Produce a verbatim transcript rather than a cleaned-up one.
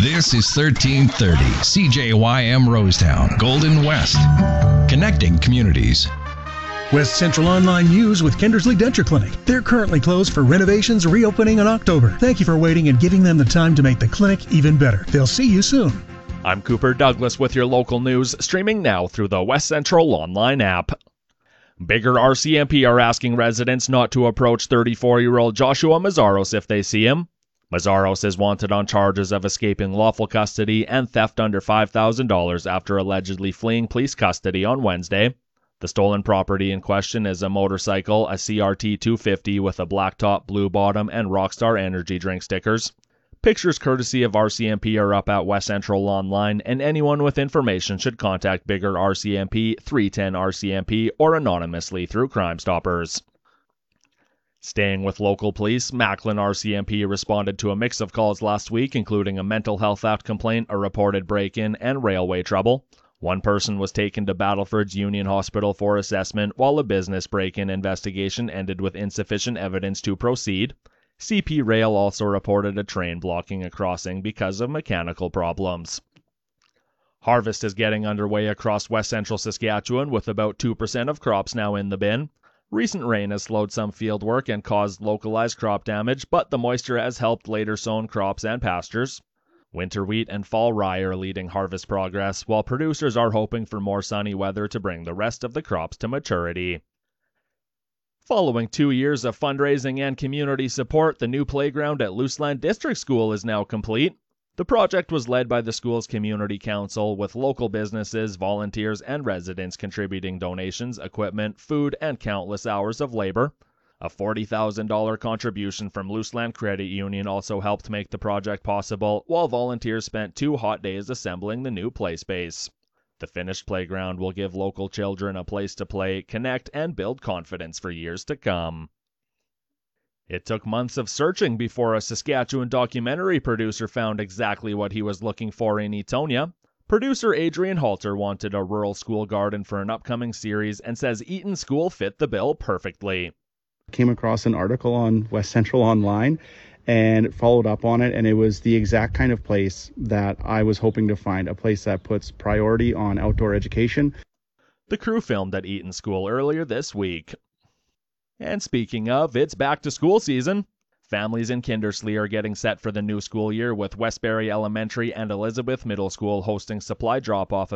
This is thirteen thirty C J Y M Rosetown, Golden West, connecting communities. West Central Online News with Kindersley Denture Clinic. They're currently closed for renovations, reopening in October. Thank you for waiting and giving them the time to make the clinic even better. They'll see you soon. I'm Cooper Douglas with your local news, streaming now through the West Central Online app. Bigger R C M P are asking residents not to approach thirty-four-year-old Joshua Mazzaros if they see him. Mazzaros is wanted on charges of escaping lawful custody and theft under five thousand dollars after allegedly fleeing police custody on Wednesday. The stolen property in question is a motorcycle, a C R T two fifty with a black top, blue bottom, and Rockstar energy drink stickers. Pictures courtesy of R C M P are up at West Central Online, and anyone with information should contact Bigger R C M P, three ten R C M P, or anonymously through Crime Stoppers. Staying with local police, Macklin R C M P responded to a mix of calls last week, including a mental health act complaint, a reported break-in, and railway trouble. One person was taken to Battleford's Union Hospital for assessment, while a business break-in investigation ended with insufficient evidence to proceed. C P Rail also reported a train blocking a crossing because of mechanical problems. Harvest is getting underway across West Central Saskatchewan, with about two percent of crops now in the bin. Recent rain has slowed some field work and caused localized crop damage, but the moisture has helped later sown crops and pastures. Winter wheat and fall rye are leading harvest progress, while producers are hoping for more sunny weather to bring the rest of the crops to maturity. Following two years of fundraising and community support, the new playground at Luseland District School is now complete. The project was led by the school's community council, with local businesses, volunteers, and residents contributing donations, equipment, food, and countless hours of labor. A forty thousand dollars contribution from Luseland Credit Union also helped make the project possible, while volunteers spent two hot days assembling the new play space. The finished playground will give local children a place to play, connect, and build confidence for years to come. It took months of searching before a Saskatchewan documentary producer found exactly what he was looking for in Eatonia. Producer Adrian Halter wanted a rural school garden for an upcoming series and says Eaton School fit the bill perfectly. Came across an article on West Central Online and followed up on it, and it was the exact kind of place that I was hoping to find, a place that puts priority on outdoor education. The crew filmed at Eaton School earlier this week. And speaking of, it's back to school season. Families in Kindersley are getting set for the new school year, with Westbury Elementary and Elizabeth Middle School hosting supply drop-off